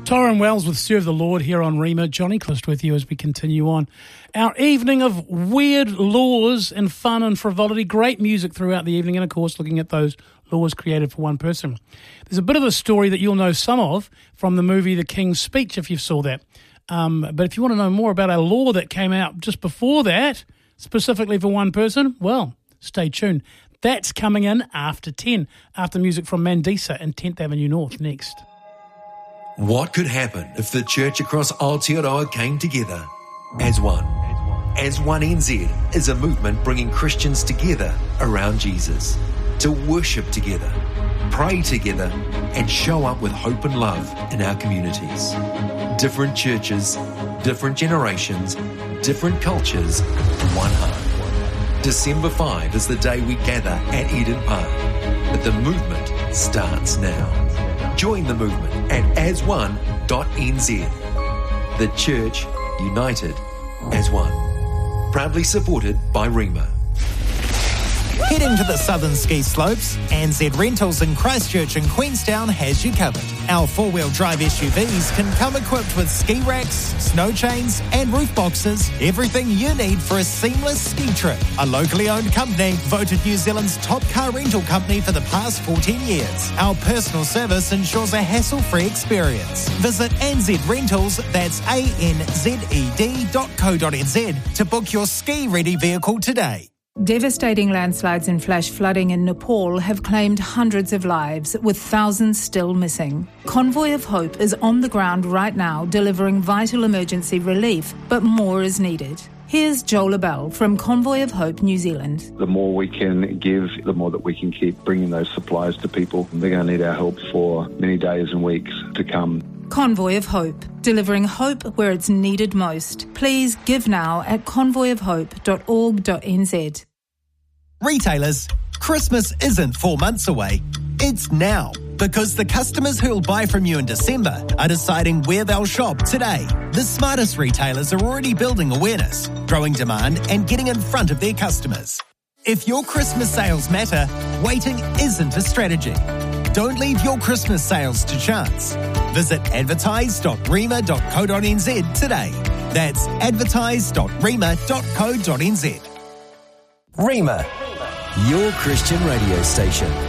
Tyrone Wells with Serve the Lord here on Rima. Johnny Clist with you as we continue on our evening of weird laws and fun and frivolity. Great music throughout the evening and, of course, looking at those laws created for one person. There's a bit of a story that you'll know some of from the movie The King's Speech, if you saw that. But if you want to know more about a law that came out just before that, specifically for one person, well, stay tuned. That's coming in after 10, after music from Mandisa and 10th Avenue North next. What could happen if the church across Aotearoa came together as one? As One NZ is a movement bringing Christians together around Jesus, to worship together, pray together, and show up with hope and love in our communities. Different churches, different generations, different cultures, one heart. December 5 is the day we gather at Eden Park, but the movement starts now. Join the movement at asone.nz. The church united as one. Proudly supported by Rima. Heading to the southern ski slopes, NZ Rentals in Christchurch and Queenstown has you covered. Our four-wheel drive SUVs can come equipped with ski racks, snow chains and roof boxes, everything you need for a seamless ski trip. A locally owned company, voted New Zealand's top car rental company for the past 14 years. Our personal service ensures a hassle-free experience. Visit NZ Rentals, that's anzed.co.nz, to book your ski-ready vehicle today. Devastating landslides and flash flooding in Nepal have claimed hundreds of lives, with thousands still missing. Convoy of Hope is on the ground right now delivering vital emergency relief, but more is needed. Here's Joel Abell from Convoy of Hope New Zealand. The more we can give, the more that we can keep bringing those supplies to people. They're going to need our help for many days and weeks to come. Convoy of Hope, delivering hope where it's needed most. Please give now at convoyofhope.org.nz. Retailers, Christmas isn't 4 months away. It's now, because the customers who'll buy from you in December are deciding where they'll shop today. The smartest retailers are already building awareness, growing demand, and getting in front of their customers. If your Christmas sales matter, waiting isn't a strategy. Don't leave your Christmas sales to chance. Visit advertise.rima.co.nz today. That's advertise.rima.co.nz. Rima, your Christian radio station.